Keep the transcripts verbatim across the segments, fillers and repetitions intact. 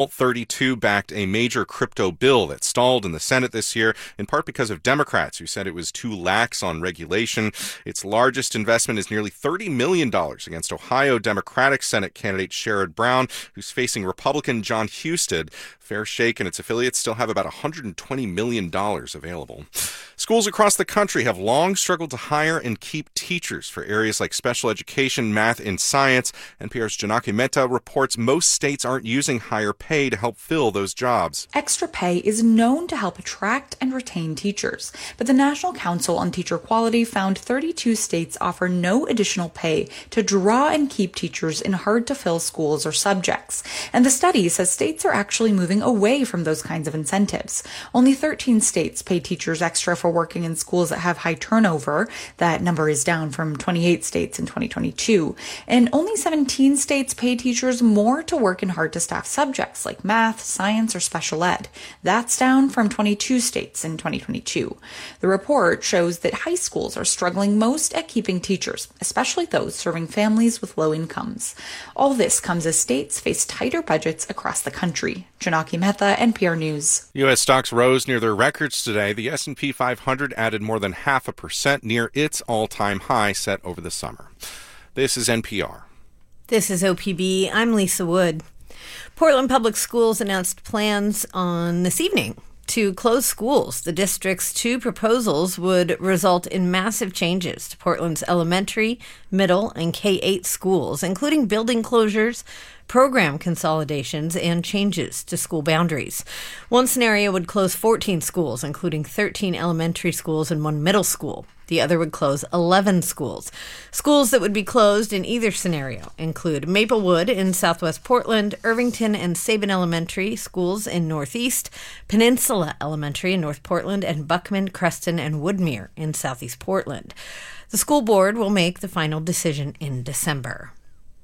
thirty-two backed a major crypto bill that stalled in the Senate this year, in part because of Democrats who said it was too lax on regulation. Its largest investment is nearly thirty million dollars against Ohio Democratic Senate candidate Sherrod Brown, who's facing Republican John Husted. Fair Shake and its affiliates still have about one hundred twenty million dollars available. Schools across the country have long struggled to hire and keep teachers for areas like special education, math, and science. N P R's Janaki Mehta reports most states aren't using higher pay to help fill those jobs. Extra pay is known to help attract and retain teachers, but the National Council on Teacher Quality found thirty-two states offer no additional pay to draw and keep teachers in hard-to-fill schools or subjects. And the study says states are actually moving away from those kinds of incentives. Only thirteen states pay teachers extra for working in schools that have high turnover. That number is down from twenty-eight states in twenty twenty-two. And only seventeen states pay teachers more to work in hard-to-staff subjects like math, science, or special ed. That's down from twenty-two states in twenty twenty-two. The report shows that high schools are struggling most at keeping teachers, especially those serving families with low incomes. All this comes as states face tighter budgets across the country. Janaki Mehta, N P R News. U S stocks rose near their records today. The S and P five hundred added more than half a percent, near its all-time high set over the summer. This is N P R. This is O P B. I'm Lisa Wood. Portland Public Schools announced plans on this evening to close schools. The district's two proposals would result in massive changes to Portland's elementary, middle, and K eight schools, including building closures, program consolidations, and changes to school boundaries. One scenario would close fourteen schools, including thirteen elementary schools and one middle school. The other would close eleven schools. Schools that would be closed in either scenario include Maplewood in southwest Portland, Irvington and Sabin Elementary schools in northeast, Peninsula Elementary in North Portland, and Buckman, Creston, and Woodmere in southeast Portland. The school board will make the final decision in December.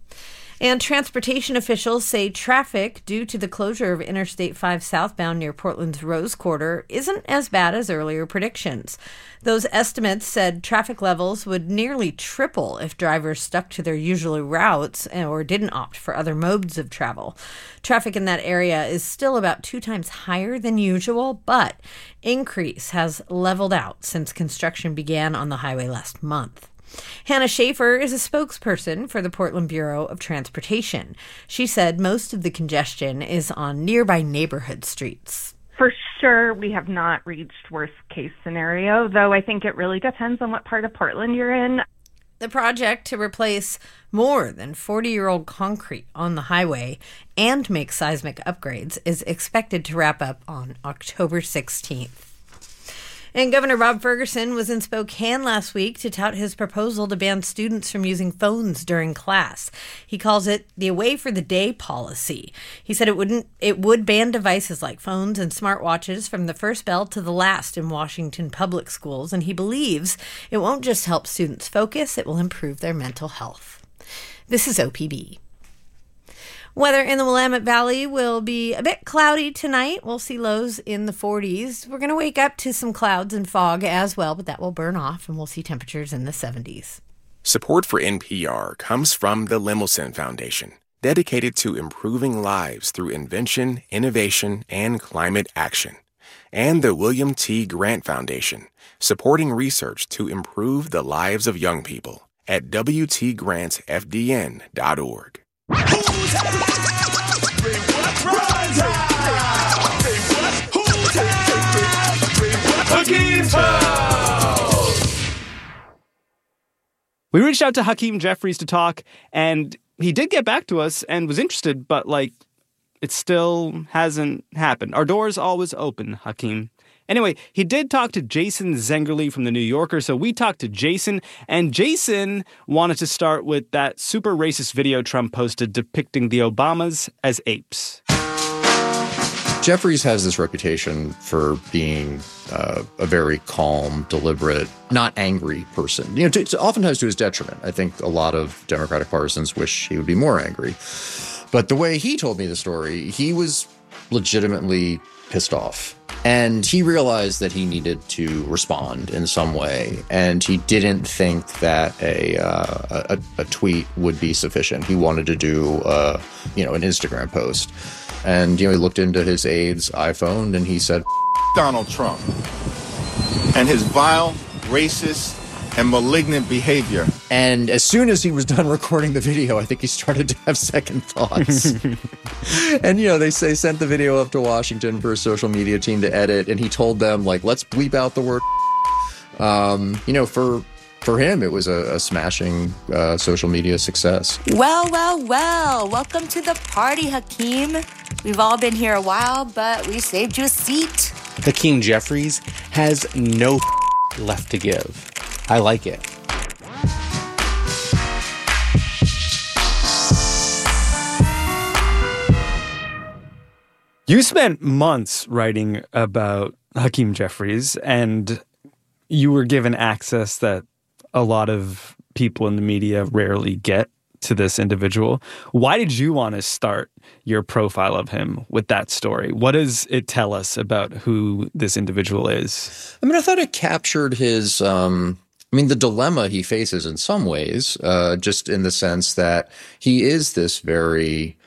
And transportation officials say traffic due to the closure of Interstate five southbound near Portland's Rose Quarter isn't as bad as earlier predictions. Those estimates said traffic levels would nearly triple if drivers stuck to their usual routes or didn't opt for other modes of travel. Traffic in that area is still about two times higher than usual, but increase has leveled out since construction began on the highway last month. Hannah Schaefer is a spokesperson for the Portland Bureau of Transportation. She said most of the congestion is on nearby neighborhood streets. For sure, we have not reached worst case scenario, though I think it really depends on what part of Portland you're in. The project to replace more than forty-year-old concrete on the highway and make seismic upgrades is expected to wrap up on October sixteenth. And Governor Bob Ferguson was in Spokane last week to tout his proposal to ban students from using phones during class. He calls it the away for the day policy. He said it wouldn't it would ban devices like phones and smartwatches from the first bell to the last in Washington public schools, and he believes it won't just help students focus, it will improve their mental health. This is O P B. Weather in the Willamette Valley will be a bit cloudy tonight. We'll see lows in the forties. We're going to wake up to some clouds and fog as well, but that will burn off, and we'll see temperatures in the seventies. Support for N P R comes from the Lemelson Foundation, dedicated to improving lives through invention, innovation, and climate action. And the William T. Grant Foundation, supporting research to improve the lives of young people at w t grants f d n dot org. We reached out to Hakeem Jeffries to talk, and he did get back to us and was interested, but, like, it still hasn't happened. Our door's always open, Hakeem. Anyway, he did talk to Jason Zengerle from The New Yorker, so we talked to Jason, and Jason wanted to start with that super racist video Trump posted depicting the Obamas as apes. Jeffries has this reputation for being uh, a very calm, deliberate, not angry person. You know, to, to, oftentimes to his detriment. I think a lot of Democratic partisans wish he would be more angry. But the way he told me the story, he was legitimately pissed off. And he realized that he needed to respond in some way. And he didn't think that a uh, a, a tweet would be sufficient. He wanted to do, uh, you know, an Instagram post. And, you know, he looked into his aide's iPhone and he said, Donald Trump and his vile, racist, and malignant behavior. And as soon as he was done recording the video, I think he started to have second thoughts. And, you know, they say sent the video up to Washington for his social media team to edit. And he told them, like, let's bleep out the word. Um, you know, for for him, it was a, a smashing uh, social media success. Well, well, well. Welcome to the party, Hakeem. We've all been here a while, but we saved you a seat. Hakeem Jeffries has no left to give. I like it. You spent months writing about Hakeem Jeffries, and you were given access that a lot of people in the media rarely get to this individual. Why did you want to start your profile of him with that story? What does it tell us about who this individual is? I mean, I thought it captured his... Um I mean, the dilemma he faces in some ways, uh, just in the sense that he is this very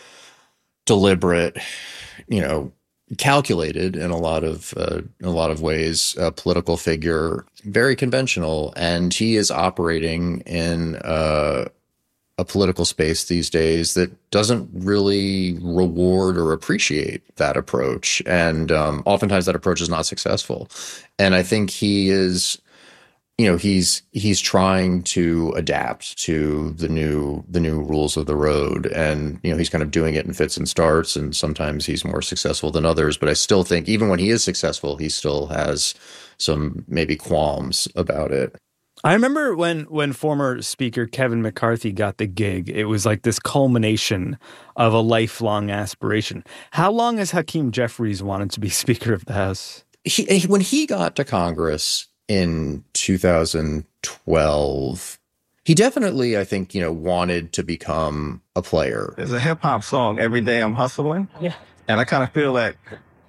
deliberate, you know, calculated in a lot of uh, in a lot of ways, uh, political figure, very conventional, and he is operating in uh, a political space these days that doesn't really reward or appreciate that approach, and um, oftentimes that approach is not successful. And I think he is. You know, he's he's trying to adapt to the new the new rules of the road, and you know he's kind of doing it in fits and starts, and sometimes he's more successful than others. But I still think even when he is successful, he still has some maybe qualms about it. I remember when when former Speaker Kevin McCarthy got the gig, it was like this culmination of a lifelong aspiration. How long has Hakeem Jeffries wanted to be Speaker of the House? He, when he got to Congress in two thousand twelve, he definitely, I think, you know, wanted to become a player. There's a hip hop song, Every Day I'm Hustling. Yeah. And I kind of feel that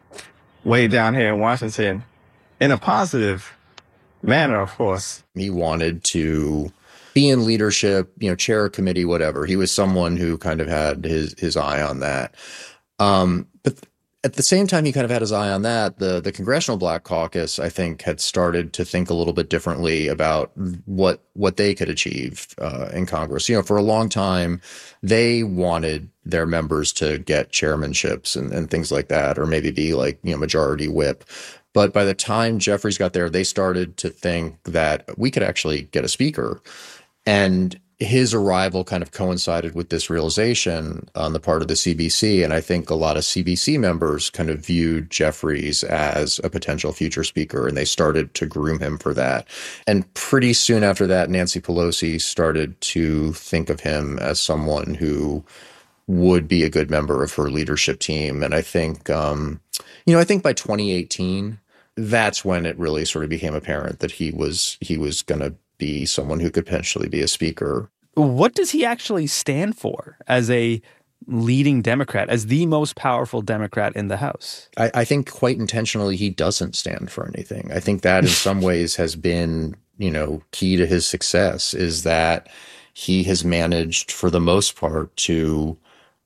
way down here in Washington, in a positive manner, of course. He wanted to be in leadership, you know, chair a committee, whatever. He was someone who kind of had his, his eye on that. Um, but at the same time, he kind of had his eye on that. The the Congressional Black Caucus, I think, had started to think a little bit differently about what what they could achieve uh, in Congress. You know, for a long time, they wanted their members to get chairmanships and, and things like that, or maybe be like, you know, majority whip. But by the time Jeffries got there, they started to think that we could actually get a speaker. And his arrival kind of coincided with this realization on the part of the C B C. And I think a lot of C B C members kind of viewed Jeffries as a potential future speaker, and they started to groom him for that. And pretty soon after that, Nancy Pelosi started to think of him as someone who would be a good member of her leadership team. And I think, um, you know, I think by twenty eighteen, that's when it really sort of became apparent that he was he was going to be someone who could potentially be a speaker. What does he actually stand for as a leading Democrat, as the most powerful Democrat in the House? I, I think quite intentionally he doesn't stand for anything. I think that in some ways has been, you know, key to his success, is that he has managed for the most part to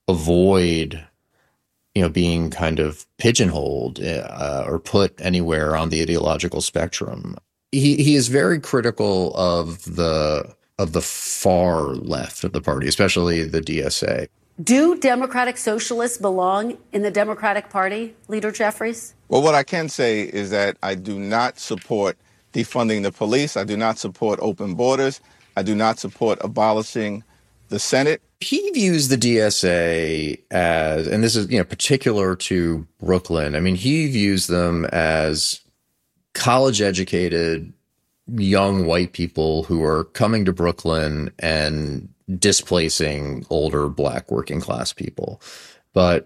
avoid, you know, being kind of pigeonholed uh, or put anywhere on the ideological spectrum. He he is very critical of the of the far left of the party, especially the D S A. Do Democratic Socialists belong in the Democratic Party, Leader Jeffries? Well, what I can say is that I do not support defunding the police. I do not support open borders. I do not support abolishing the Senate. He views the D S A as, and this is, you know, particular to Brooklyn, I mean, he views them as college-educated young white people who are coming to Brooklyn and displacing older black working class people. But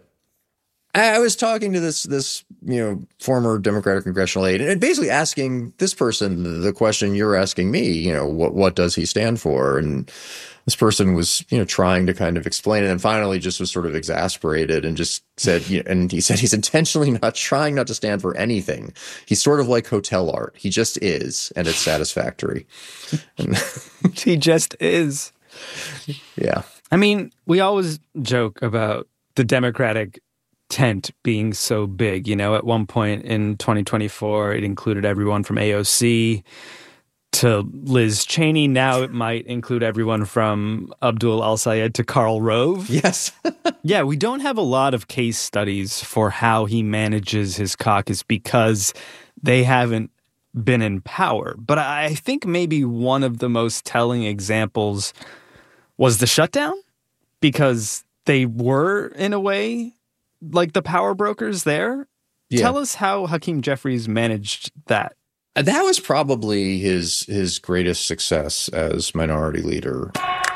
I was talking to this, this, you know, former Democratic congressional aide, and basically asking this person the question you're asking me, you know, what, what does he stand for? And this person was, you know, trying to kind of explain it, and finally just was sort of exasperated and just said, you know, and he said he's intentionally not trying not to stand for anything. He's sort of like hotel art. He just is, and it's satisfactory. He just is. Yeah. I mean, we always joke about the Democratic tent being so big. You know, at one point in twenty twenty-four, it included everyone from A O C to Liz Cheney. Now it might include everyone from Abdul al-Sayed to Karl Rove. Yes. Yeah, we don't have a lot of case studies for how he manages his caucus because they haven't been in power. But I think maybe one of the most telling examples was the shutdown, because they were, in a way, like the power brokers there. Yeah. Tell us how Hakeem Jeffries managed that. That was probably his his greatest success as minority leader.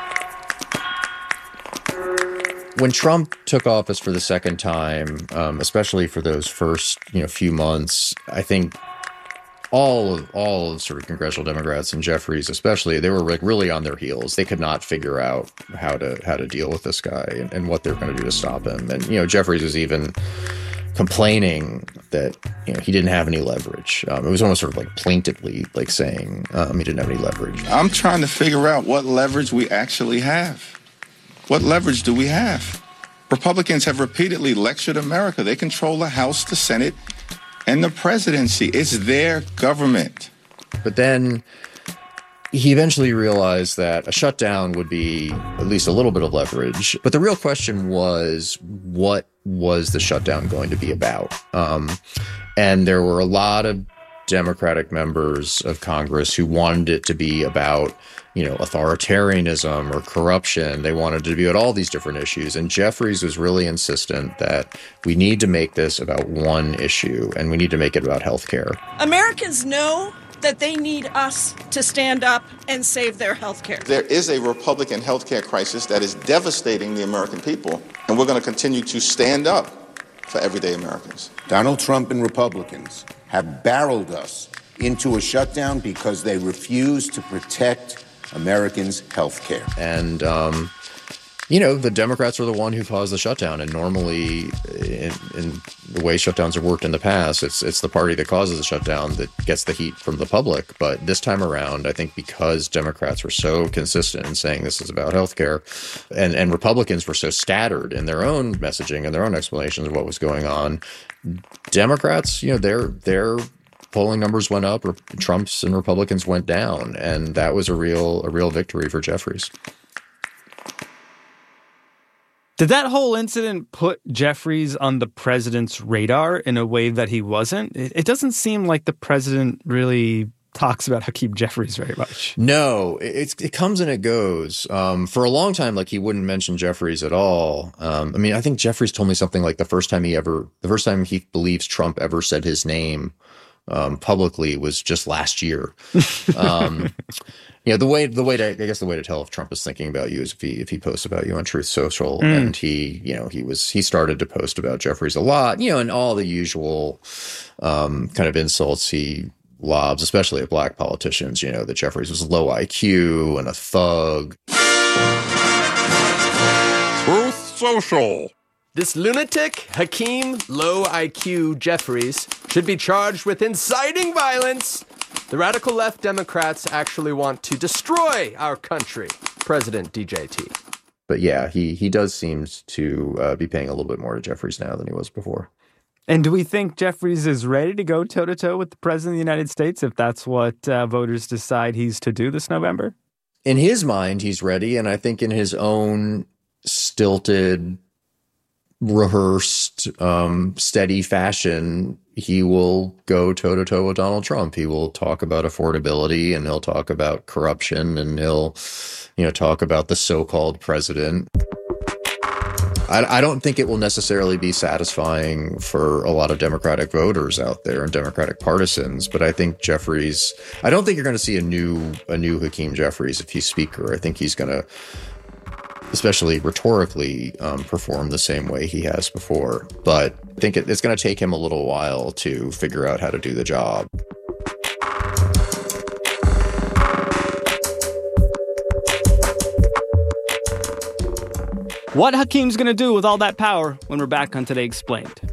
When Trump took office for the second time, um, especially for those first you know few months, I think all of all of sort of congressional Democrats and Jeffries especially, they were like really on their heels. They could not figure out how to how to deal with this guy and, and what they're going to do to stop him. And you know, Jeffries was even complaining that you know he didn't have any leverage. Um, it was almost sort of like plaintively like saying um, he didn't have any leverage. I'm trying to figure out what leverage we actually have. What leverage do we have? Republicans have repeatedly lectured America. They control the House, the Senate, and the presidency. It's their government. But then he eventually realized that a shutdown would be at least a little bit of leverage. But the real question was, what was the shutdown going to be about? Um, and there were a lot of Democratic members of Congress who wanted it to be about, you know, authoritarianism or corruption. They wanted to be about all these different issues. And Jeffries was really insistent that we need to make this about one issue, and we need to make it about health care. Americans know that they need us to stand up and save their health care. There is a Republican health care crisis that is devastating the American people, and we're going to continue to stand up for everyday Americans. Donald Trump and Republicans have barreled us into a shutdown because they refuse to protect Americans' health care. And, um, you know, the Democrats are the one who caused the shutdown. And normally, in, in the way shutdowns have worked in the past, it's it's the party that causes the shutdown that gets the heat from the public. But this time around, I think because Democrats were so consistent in saying this is about health care, and, and Republicans were so scattered in their own messaging and their own explanations of what was going on, Democrats, you know, they're they're polling numbers went up, or Trump's and Republicans went down, and that was a real a real victory for Jeffries. Did that whole incident put Jeffries on the president's radar in a way that he wasn't? It, it doesn't seem like the president really talks about Hakeem Jeffries very much. No, it, it comes and it goes. Um, for a long time, like he wouldn't mention Jeffries at all. Um, I mean, I think Jeffries told me something like the first time he ever, the first time he believes Trump ever said his name um, publicly was just last year. Um, you know, the way, the way to, I guess the way to tell if Trump is thinking about you is if he, if he posts about you on Truth Social. Mm. And he, you know, he was, he started to post about Jeffries a lot, you know, and all the usual um, kind of insults he lobs, especially at black politicians, you know, that Jeffries was low I Q and a thug. Truth Social. This lunatic, Hakeem Low I Q Jeffries, should be charged with inciting violence. The radical left Democrats actually want to destroy our country. President D J T. But yeah, he he does seem to uh, be paying a little bit more to Jeffries now than he was before. And do we think Jeffries is ready to go toe-to-toe with the president of the United States if that's what uh, voters decide he's to do this November? In his mind, he's ready. And I think in his own stilted, rehearsed, um, steady fashion, he will go toe-to-toe with Donald Trump. He will talk about affordability, and he'll talk about corruption, and he'll, you know, talk about the so-called president. I, I don't think it will necessarily be satisfying for a lot of Democratic voters out there and Democratic partisans, but I think Jeffries, I don't think you're going to see a new a new Hakeem Jeffries if he's speaker. I think he's going to, especially rhetorically, um, perform the same way he has before. But I think it, it's going to take him a little while to figure out how to do the job. What Hakeem's going to do with all that power when we're back on Today Explained.